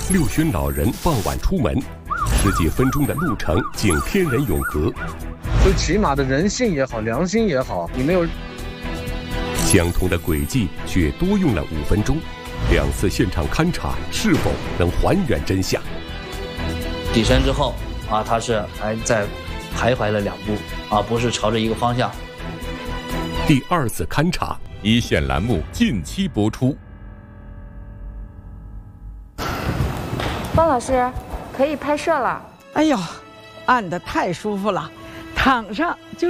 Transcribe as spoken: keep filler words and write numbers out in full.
六旬老人傍晚出门，十几分钟的路程竟天人永隔。 就起码的人性也好，良心也好，你没有。 相同的轨迹却多用了五分钟，两次现场勘查是否能还原真相？ 底身之后啊，他是还在徘徊了两步啊，不是朝着一个方向。 第二次勘查， 一线栏目近期播出。 方老师，可以拍摄了。 哎呦，按得太舒服了，躺上就。